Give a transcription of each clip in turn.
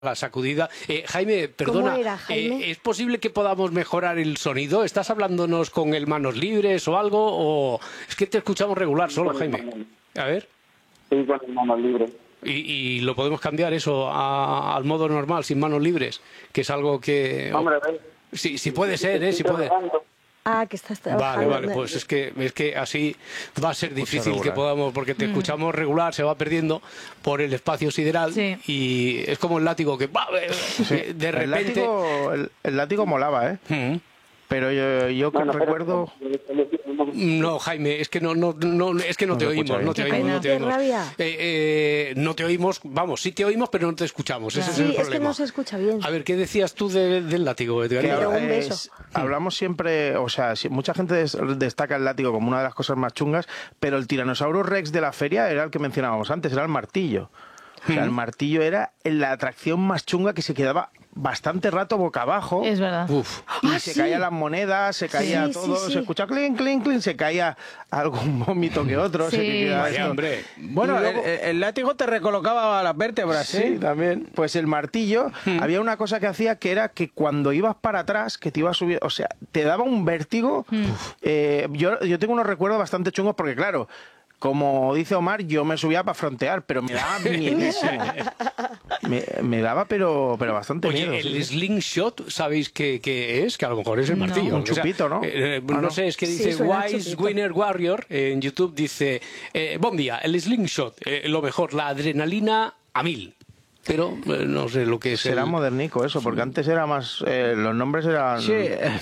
la sacudida. Jaime, perdona, ¿Cómo era, Jaime? ¿es posible que podamos mejorar el sonido? ¿Estás hablándonos con el manos libres o algo? ¿O es que te escuchamos regular solo, Jaime? A ver. Sí, con el manos libres. Y lo podemos cambiar eso al modo normal, sin manos libres, que es algo que... Hombre, sí puede ser, sí puede. Ah, que estás trabajando. Vale, pues es que así va a ser difícil que podamos, porque te escuchamos regular, se va perdiendo por el espacio sideral y es como el látigo que de repente... El látigo molaba, ¿eh? Pero yo recuerdo... No, Jaime, es que no te oímos, no te oímos. No te oímos, vamos, sí te oímos, pero no te escuchamos, ese es el problema. Es que no se escucha bien. A ver, ¿qué decías tú del látigo, Edgar? Un beso. Hablamos siempre, o sea, mucha gente destaca el látigo como una de las cosas más chungas, pero el Tyrannosaurus Rex de la feria era el que mencionábamos antes, era el martillo. O sea, el martillo era la atracción más chunga, que se quedaba bastante rato boca abajo. Es verdad. Y se caían las monedas, se caía todo, se escuchaba clink, clink, clink, se caía algún vómito que otro. Vaya, hombre. Bueno, luego, el látigo te recolocaba las vértebras, sí, también. Pues el martillo, había una cosa que hacía, que era que cuando ibas para atrás, que te ibas subiendo, o sea, te daba un vértigo. Yo tengo unos recuerdos bastante chungos porque, claro, como dice Omar, yo me subía para frontear, pero me daba miedísimo. Me daba, pero bastante miedo. El slingshot, ¿sabéis qué es? Que a lo mejor es el martillo. Un chupito, ¿no? No sé, es que dice Wise Winner Warrior en YouTube, dice, buen día, el slingshot, lo mejor, la adrenalina a 1000. Pero no sé lo que es. Será modernico eso, porque antes era más... los nombres eran... Sí,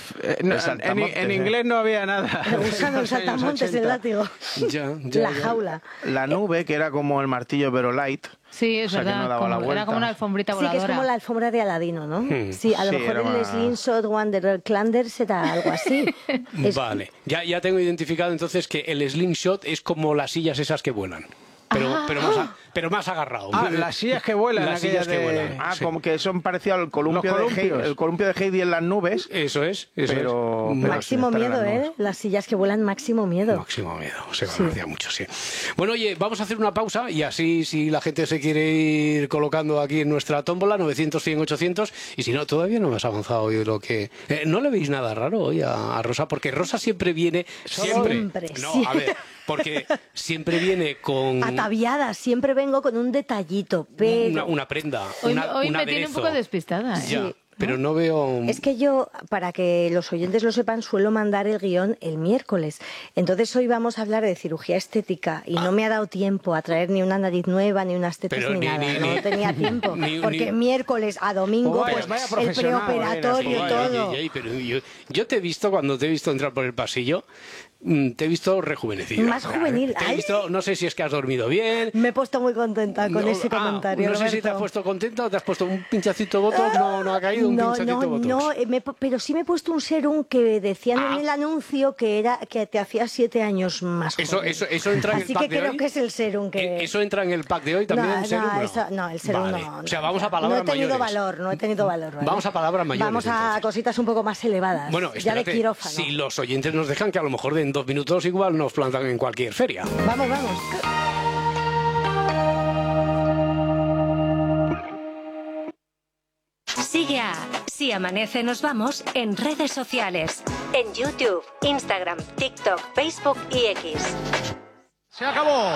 en inglés no había nada. Me gustan los saltamontes del látigo. La jaula. La nube, que era como el martillo, pero light. Sí, es verdad. Que no daba la vuelta. Era como una alfombrita Sí, voladora. que es como la alfombra de Aladino, ¿no? Sí, a lo mejor el Slingshot Wanderer Clander será algo así. Vale, ya tengo identificado entonces que el slingshot es como las sillas esas que vuelan. Pero más agarrado. Las sillas que vuelan. Las sillas que vuelan. Como que son parecidos al columpio de Heidi en las nubes. Eso es. Pero máximo miedo, ¿eh? Las sillas que vuelan, máximo miedo. Máximo miedo, se conocía mucho, sí. Bueno, oye, vamos a hacer una pausa y así, si la gente se quiere ir colocando aquí en nuestra tómbola, 900, 100, 800, y si no, todavía no hemos avanzado hoy de lo que... ¿No le veis nada raro hoy a Rosa? Porque Rosa siempre viene... Siempre. No, a ver... Porque siempre viene con... Ataviada, siempre vengo con un detallito, pero... Una prenda, Hoy un me tiene un poco despistada, ¿eh? Ya, pero no veo... Es que yo, para que los oyentes lo sepan, suelo mandar el guión el miércoles. Entonces hoy vamos a hablar de cirugía estética y no me ha dado tiempo a traer ni una nariz nueva, ni unas tetas, ni nada. No tenía tiempo. Porque miércoles a domingo, pues el preoperatorio, todo. Pero yo te he visto, cuando te he visto entrar por el pasillo... Te he visto rejuvenecido. Más juvenil. Te he visto, no sé si es que has dormido bien. Me he puesto muy contenta con ese comentario. No sé si te has puesto contenta o te has puesto un pinchacito de Botox. No ha caído un pinchacito de Botox. No, pero sí me he puesto un serum que decían en el anuncio que te hacía 7 años más joven. Eso entra en el pack de hoy. Así que creo que es el serum que... ¿Eso entra en el pack de hoy también? No, el serum vale. no. O sea, vamos a palabras mayores. No he tenido valor. ¿vale? Vamos a palabras mayores. Vamos a cositas un poco más elevadas. Bueno, espérate, ya de quirófano. Si los oyentes nos dejan, que a lo mejor en 2 minutos igual nos plantan en cualquier feria. Vamos. Sigue a Si Amanece Nos Vamos en redes sociales. En YouTube, Instagram, TikTok, Facebook y X. Se acabó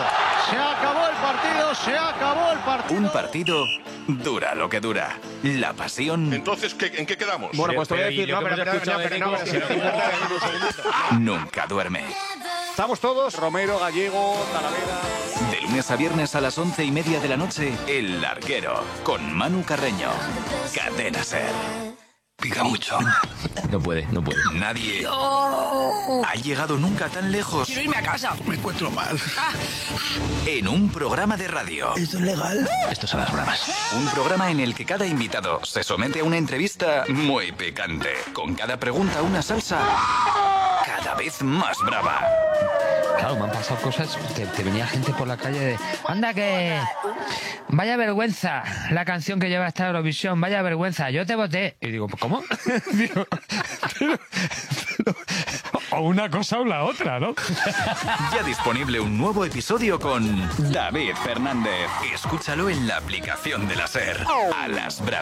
el partido. Un partido dura lo que dura. La pasión... Entonces, ¿en qué quedamos? Bueno, pues te voy a decir, nunca duerme. Estamos todos, Romero, Gallego, Talavera... De lunes a viernes a las 11:30 de la noche, El Larguero, con Manu Carreño. Cadena Ser. Pica mucho. No puede. Nadie ha llegado nunca tan lejos. Quiero irme a casa. Me encuentro mal. En un programa de radio. ¿Esto es legal? Estos son las bromas. Un programa en el que cada invitado se somete a una entrevista muy picante. Con cada pregunta una salsa cada vez más brava. Claro, me han pasado cosas, te venía gente por la calle de... ¡Anda que... Vaya vergüenza la canción que lleva esta Eurovisión, vaya vergüenza, yo te voté! Y digo, ¿cómo? Digo, pero, O una cosa o la otra, ¿no? Ya disponible un nuevo episodio con David Fernández. Escúchalo en la aplicación de la SER. A las bravas.